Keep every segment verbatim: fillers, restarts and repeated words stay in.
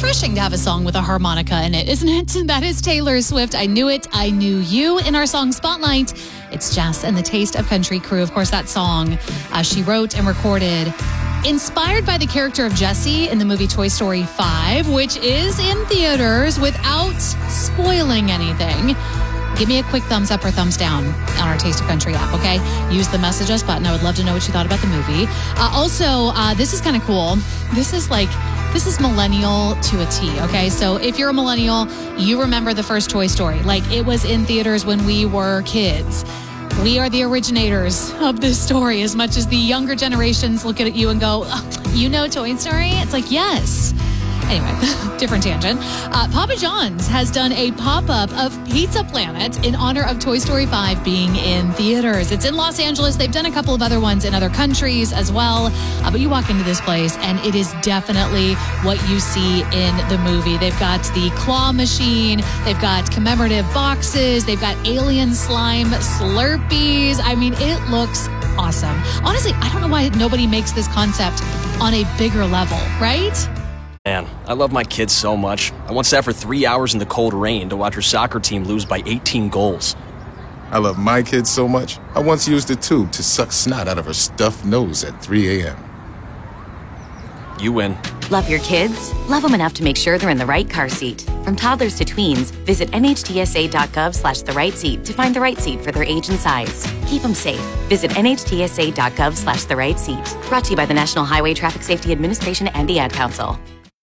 refreshing to have a song with a harmonica in it, isn't it? That is Taylor Swift. I Knew It, I Knew You. In our song Spotlight, it's Jess and the Taste of Country crew. Of course, that song uh, she wrote and recorded, inspired by the character of Jessie in the movie Toy Story five, which is in theaters. Without spoiling anything, give me a quick thumbs up or thumbs down on our Taste of Country app, okay? Use the message us button. I would love to know what you thought about the movie. Uh, also, uh, this is kind of cool. This is like, this is millennial to a T, okay? So if you're a millennial, you remember the first Toy Story. Like, it was in theaters when we were kids. We are the originators of this story, as much as the younger generations look at you and go, oh, you know Toy Story? It's like, yes. Anyway, different tangent. Uh, Papa John's has done a pop-up of Pizza Planet in honor of Toy Story five being in theaters. It's in Los Angeles. They've done a couple of other ones in other countries as well. Uh, but you walk into this place, and it is definitely what you see in the movie. They've got the claw machine. They've got commemorative boxes. They've got alien slime Slurpees. I mean, it looks awesome. Honestly, I don't know why nobody makes this concept on a bigger level, right? Man, I love my kids so much. I once sat for three hours in the cold rain to watch her soccer team lose by eighteen goals. I love my kids so much, I once used a tube to suck snot out of her stuffed nose at three a.m. You win. Love your kids? Love them enough to make sure they're in the right car seat. From toddlers to tweens, visit nhtsa.gov slash the right seat to find the right seat for their age and size. Keep them safe. Visit nhtsa.gov slash the right seat. Brought to you by the National Highway Traffic Safety Administration and the Ad Council.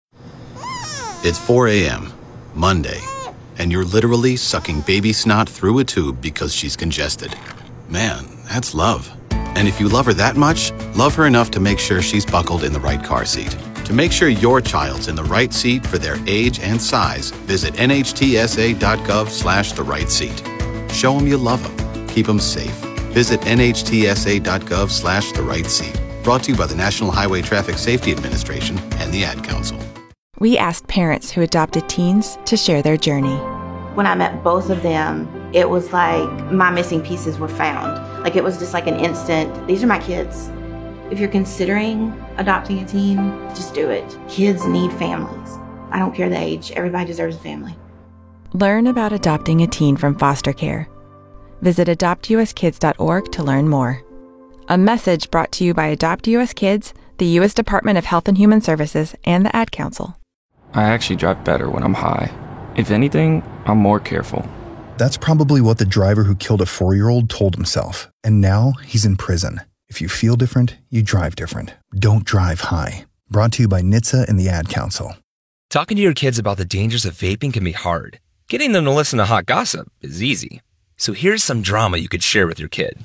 It's four a.m., Monday, and you're literally sucking baby snot through a tube because she's congested. Man, that's love. And if you love her that much, love her enough to make sure she's buckled in the right car seat. To make sure your child's in the right seat for their age and size, visit nhtsa.gov slash the right seat. Show them you love them. Keep them safe. Visit nhtsa.gov slash the right seat. Brought to you by the National Highway Traffic Safety Administration and the Ad Council. We asked parents who adopted teens to share their journey. When I met both of them, it was like my missing pieces were found. Like, it was just like an instant, these are my kids. If you're considering adopting a teen, just do it. Kids need families. I don't care the age. Everybody deserves a family. Learn about adopting a teen from foster care. Visit adopt u s kids dot org to learn more. A message brought to you by Adopt U S Kids, the U S Department of Health and Human Services, and the Ad Council. I actually drive better when I'm high. If anything, I'm more careful. That's probably what the driver who killed a four-year-old told himself, and now he's in prison. If you feel different, you drive different. Don't drive high. Brought to you by N H T S A and the Ad Council. Talking to your kids about the dangers of vaping can be hard. Getting them to listen to hot gossip is easy. So here's some drama you could share with your kid.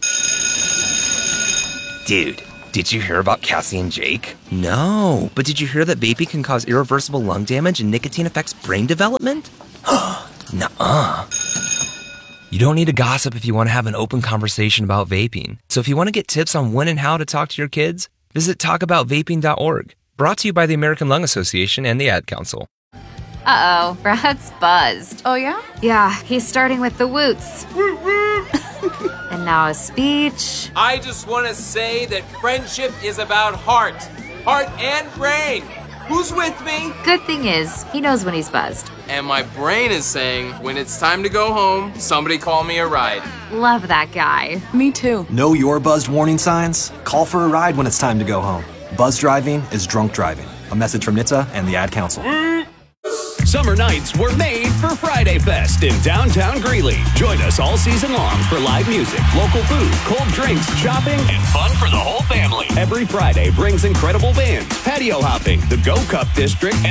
Dude, did you hear about Cassie and Jake? No, but did you hear that vaping can cause irreversible lung damage and nicotine affects brain development? Nuh-uh. You don't need to gossip if you want to have an open conversation about vaping. So if you want to get tips on when and how to talk to your kids, visit talk about vaping dot org. Brought to you by the American Lung Association and the Ad Council. Uh-oh, Brad's buzzed. Oh, yeah? Yeah, he's starting with the woots. And now a speech. I just want to say that friendship is about heart. Heart and brain. Who's with me? Good thing is, he knows when he's buzzed. And my brain is saying, when it's time to go home, somebody call me a ride. Love that guy. Me too. Know your buzzed warning signs? Call for a ride when it's time to go home. Buzz driving is drunk driving. A message from N H T S A and the Ad Council. Summer nights were made for Friday Fest in downtown Greeley. Join us all season long for live music, local food, cold drinks, shopping, and fun for the whole family. Every Friday brings incredible bands, patio hopping, the Go Cup District, and